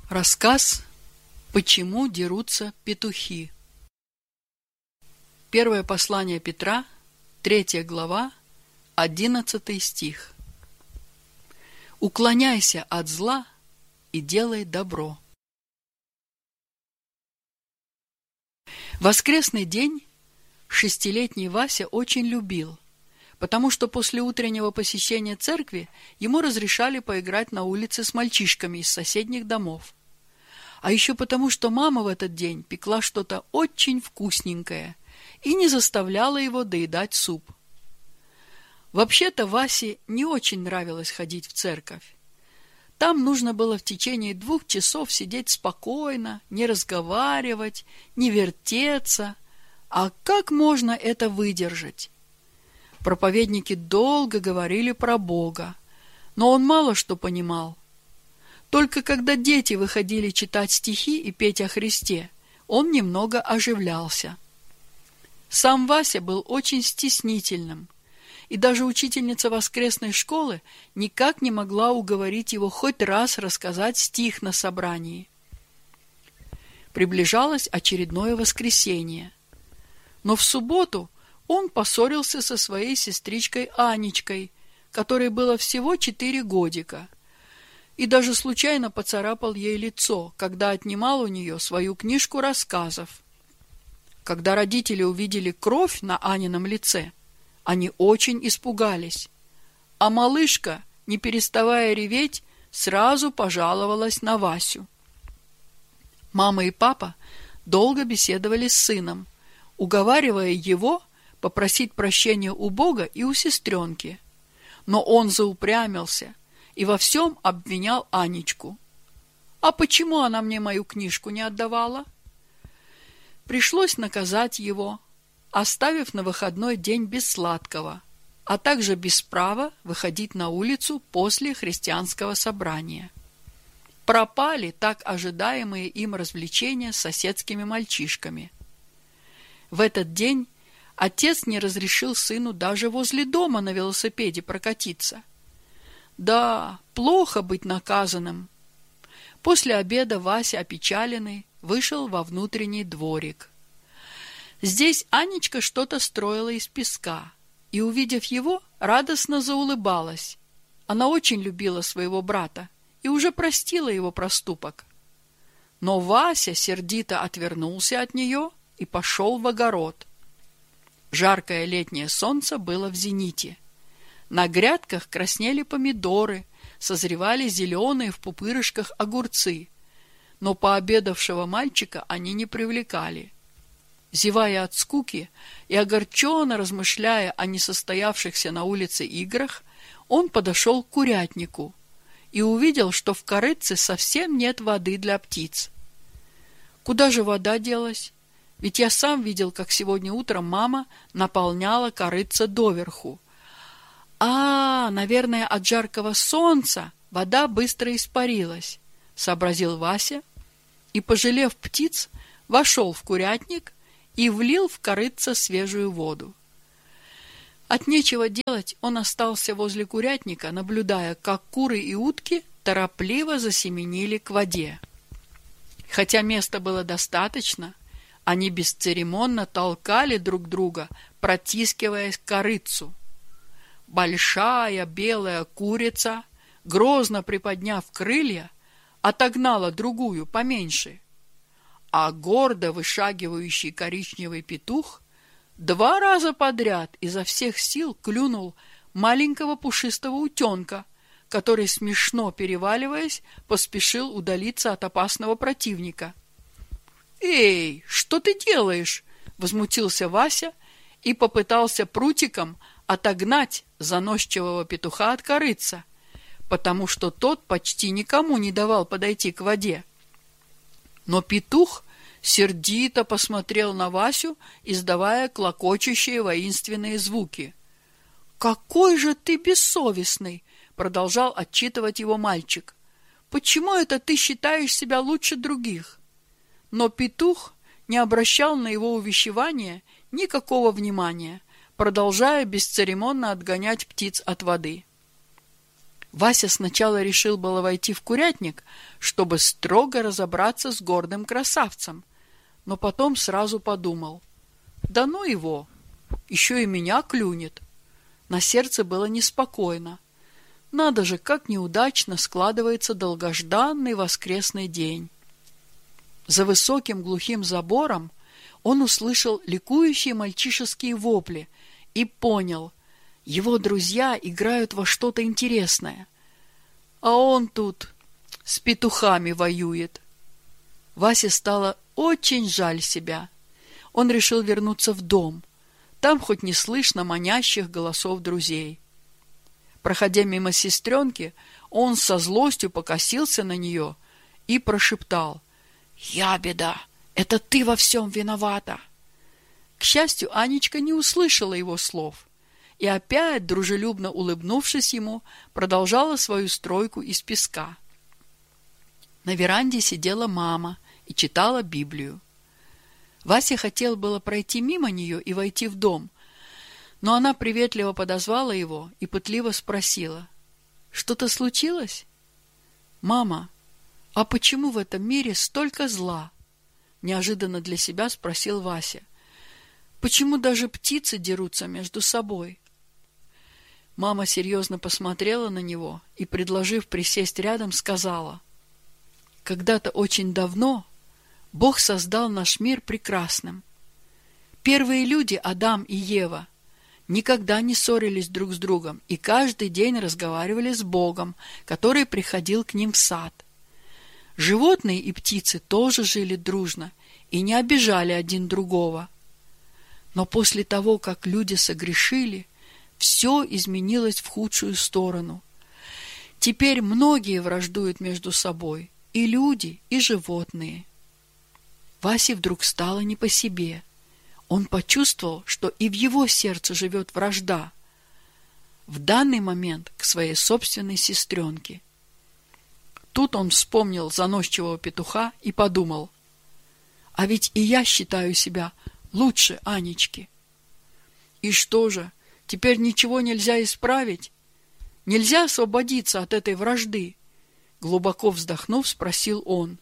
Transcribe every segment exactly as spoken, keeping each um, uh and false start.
Рассказ «Почему дерутся петухи». Первое послание Петра, третья глава, одиннадцатый стих. «Уклоняйся от зла и делай добро». Воскресный день шестилетний Вася очень любил, потому что после утреннего посещения церкви ему разрешали поиграть на улице с мальчишками из соседних домов. А еще потому, что мама в этот день пекла что-то очень вкусненькое и не заставляла его доедать суп. Вообще-то Васе не очень нравилось ходить в церковь. Там нужно было в течение двух часов сидеть спокойно, не разговаривать, не вертеться. А как можно это выдержать? Проповедники долго говорили про Бога, но он мало что понимал. Только когда дети выходили читать стихи и петь о Христе, он немного оживлялся. Сам Вася был очень стеснительным, и даже учительница воскресной школы никак не могла уговорить его хоть раз рассказать стих на собрании. Приближалось очередное воскресенье, но в субботу он поссорился со своей сестричкой Анечкой, которой было всего четыре годика, и даже случайно поцарапал ей лицо, когда отнимал у нее свою книжку рассказов. Когда родители увидели кровь на Анином лице, они очень испугались, а малышка, не переставая реветь, сразу пожаловалась на Васю. Мама и папа долго беседовали с сыном, уговаривая его попросить прощения у Бога и у сестренки, но он заупрямился и во всем обвинял Анечку. А почему она мне мою книжку не отдавала? Пришлось наказать его, оставив на выходной день без сладкого, а также без права выходить на улицу после христианского собрания. Пропали так ожидаемые им развлечения с соседскими мальчишками. В этот день отец не разрешил сыну даже возле дома на велосипеде прокатиться. Да, плохо быть наказанным. После обеда Вася, опечаленный, вышел во внутренний дворик. Здесь Анечка что-то строила из песка, и, увидев его, радостно заулыбалась. Она очень любила своего брата и уже простила его проступок. Но Вася сердито отвернулся от нее и пошел в огород. Жаркое летнее солнце было в зените. На грядках краснели помидоры, созревали зеленые в пупырышках огурцы, но пообедавшего мальчика они не привлекали. Зевая от скуки и огорченно размышляя о несостоявшихся на улице играх, он подошел к курятнику и увидел, что в корытце совсем нет воды для птиц. Куда же вода делась? Ведь я сам видел, как сегодня утром мама наполняла корытце доверху. А, наверное, от жаркого солнца вода быстро испарилась, сообразил Вася и, пожалев птиц, вошел в курятник и влил в корытце свежую воду. От нечего делать он остался возле курятника, наблюдая, как куры и утки торопливо засеменили к воде. Хотя места было достаточно, они бесцеремонно толкали друг друга, протискиваясь к корытцу. Большая белая курица, грозно приподняв крылья, отогнала другую поменьше, а гордо вышагивающий коричневый петух два раза подряд изо всех сил клюнул маленького пушистого утенка, который, смешно переваливаясь, поспешил удалиться от опасного противника. «Эй, что ты делаешь?» — возмутился Вася и попытался прутиком отогнать заносчивого петуха от корытца, потому что тот почти никому не давал подойти к воде. Но петух сердито посмотрел на Васю, издавая клокочущие воинственные звуки. «Какой же ты бессовестный!» — продолжал отчитывать его мальчик. «Почему это ты считаешь себя лучше других?» Но петух не обращал на его увещевание никакого внимания, продолжая бесцеремонно отгонять птиц от воды. Вася сначала решил было войти в курятник, чтобы строго разобраться с гордым красавцем, но потом сразу подумал: да ну его, еще и меня клюнет. На сердце было неспокойно. Надо же, как неудачно складывается долгожданный воскресный день. За высоким глухим забором он услышал ликующие мальчишеские вопли и понял: его друзья играют во что-то интересное, а он тут с петухами воюет. Васе стало очень жаль себя. Он решил вернуться в дом. Там хоть не слышно манящих голосов друзей. Проходя мимо сестренки, он со злостью покосился на нее и прошептал: «Я беда! Это ты во всем виновата!» К счастью, Анечка не услышала его слов и опять, дружелюбно улыбнувшись ему, продолжала свою стройку из песка. На веранде сидела мама и читала Библию. Вася хотел было пройти мимо нее и войти в дом, но она приветливо подозвала его и пытливо спросила: «Что-то случилось?» «Мама, а почему в этом мире столько зла?» Неожиданно для себя спросил Вася. «Почему даже птицы дерутся между собой?» Мама серьезно посмотрела на него и, предложив присесть рядом, сказала: «Когда-то очень давно Бог создал наш мир прекрасным. Первые люди, Адам и Ева, никогда не ссорились друг с другом и каждый день разговаривали с Богом, который приходил к ним в сад. Животные и птицы тоже жили дружно и не обижали один другого. Но после того, как люди согрешили, все изменилось в худшую сторону. Теперь многие враждуют между собой, и люди, и животные». Васе вдруг стало не по себе. Он почувствовал, что и в его сердце живет вражда. В данный момент к своей собственной сестренке. Тут он вспомнил заносчивого петуха и подумал: а ведь и я считаю себя лучше Анечки. И что же, теперь ничего нельзя исправить? Нельзя освободиться от этой вражды? Глубоко вздохнув, спросил он.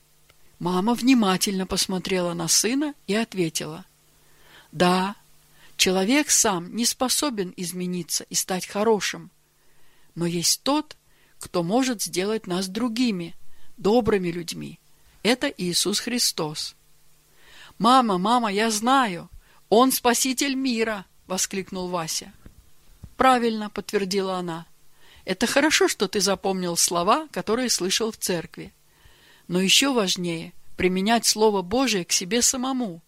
Мама внимательно посмотрела на сына и ответила: да, человек сам не способен измениться и стать хорошим, но есть тот, кто может сделать нас другими, добрыми людьми. Это Иисус Христос. «Мама, мама, я знаю, Он Спаситель мира!» — воскликнул Вася. «Правильно», — подтвердила она. «Это хорошо, что ты запомнил слова, которые слышал в церкви. Но еще важнее применять Слово Божие к себе самому».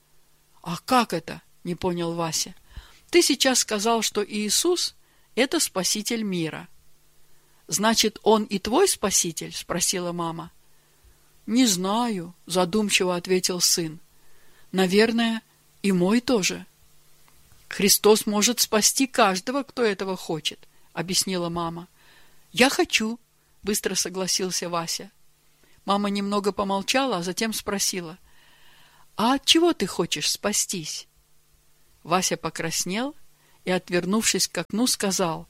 «А как это?» — не понял Вася. «Ты сейчас сказал, что Иисус — это Спаситель мира. Значит, Он и твой Спаситель?» — спросила мама. «Не знаю», — задумчиво ответил сын. «Наверное, и мой тоже». «Христос может спасти каждого, кто этого хочет», — объяснила мама. «Я хочу», — быстро согласился Вася. Мама немного помолчала, а затем спросила: «А от чего ты хочешь спастись?» Вася покраснел и, отвернувшись к окну, сказал: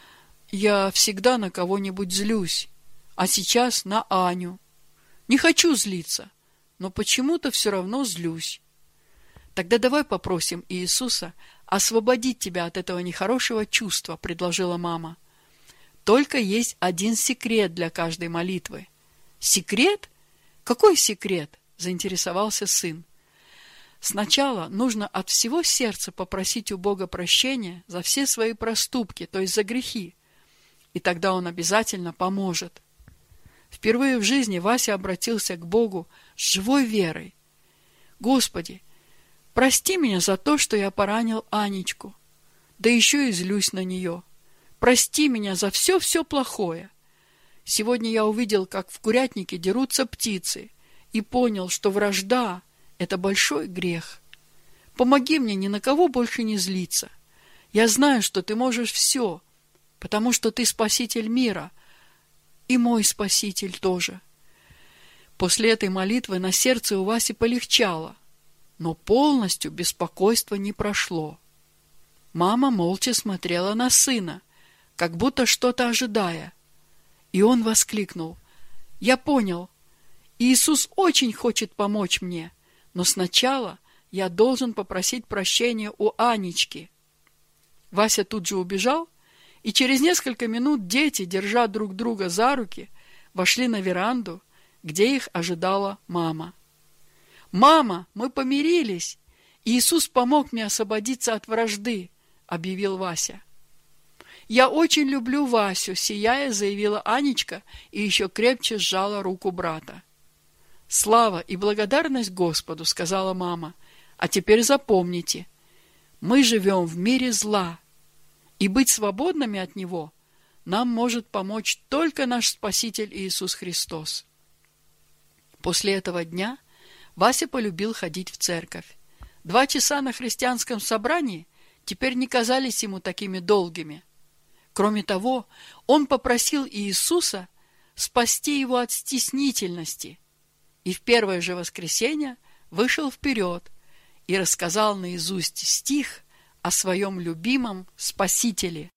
«Я всегда на кого-нибудь злюсь, а сейчас на Аню. Не хочу злиться, но почему-то все равно злюсь». «Тогда давай попросим Иисуса освободить тебя от этого нехорошего чувства», — предложила мама. «Только есть один секрет для каждой молитвы». «Секрет? Какой секрет?» — заинтересовался сын. «Сначала нужно от всего сердца попросить у Бога прощения за все свои проступки, то есть за грехи, и тогда Он обязательно поможет». Впервые в жизни Вася обратился к Богу с живой верой. «Господи, прости меня за то, что я поранил Анечку, да еще и злюсь на нее. Прости меня за все-все плохое. Сегодня я увидел, как в курятнике дерутся птицы, и понял, что вражда — это большой грех. Помоги мне ни на кого больше не злиться. Я знаю, что ты можешь все, потому что ты Спаситель мира, и мой Спаситель тоже». После этой молитвы на сердце у Васи полегчало, но полностью беспокойство не прошло. Мама молча смотрела на сына, как будто что-то ожидая. И он воскликнул: «Я понял, Иисус очень хочет помочь мне, но сначала я должен попросить прощения у Анечки». Вася тут же убежал, и через несколько минут дети, держа друг друга за руки, вошли на веранду, где их ожидала мама. «Мама, мы помирились! Иисус помог мне освободиться от вражды», — объявил Вася. «Я очень люблю Васю», — сияя заявила Анечка и еще крепче сжала руку брата. «Слава и благодарность Господу», — сказала мама. «А теперь запомните, мы живем в мире зла, и быть свободными от него нам может помочь только наш Спаситель Иисус Христос». После этого дня Вася полюбил ходить в церковь. Два часа на христианском собрании теперь не казались ему такими долгими. Кроме того, он попросил Иисуса спасти его от стеснительности, и в первое же воскресенье вышел вперед и рассказал наизусть стих о своем любимом Спасителе.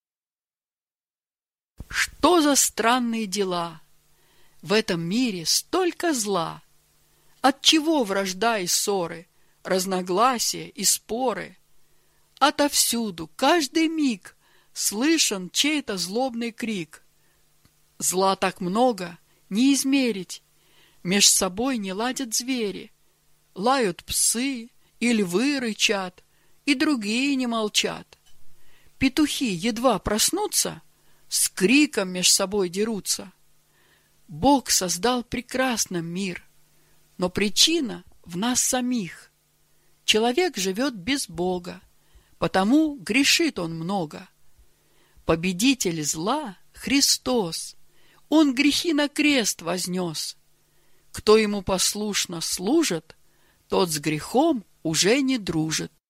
Что за странные дела! В этом мире столько зла! Отчего вражда и ссоры, разногласия и споры? Отовсюду, каждый миг слышен чей-то злобный крик. Зла так много, не измерить, меж собой не ладят звери. Лают псы, и львы рычат, и другие не молчат. Петухи едва проснутся, с криком меж собой дерутся. Бог создал прекрасно мир, но причина в нас самих. Человек живет без Бога, потому грешит он много. Победитель зла — Христос, Он грехи на крест вознес. Кто Ему послушно служит, тот с грехом уже не дружит.